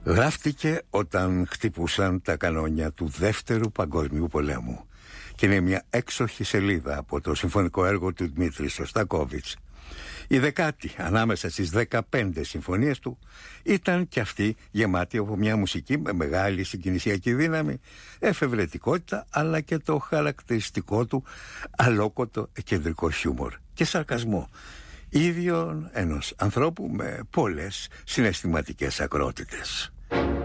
Γράφτηκε όταν χτυπούσαν τα κανόνια του Δεύτερου Παγκοσμίου Πολέμου και είναι μια έξοχη σελίδα από το συμφωνικό έργο του Δημήτρη Σωστακόβιτς. Η 10η ανάμεσα στις 15 συμφωνίες του ήταν και αυτή γεμάτη από μια μουσική με μεγάλη συγκινησιακή δύναμη, εφευρετικότητα, αλλά και το χαρακτηριστικό του αλόκοτο κεντρικό χιούμορ και σαρκασμό, ίδιον ενός ανθρώπου με πολλές συναισθηματικές ακρότητες.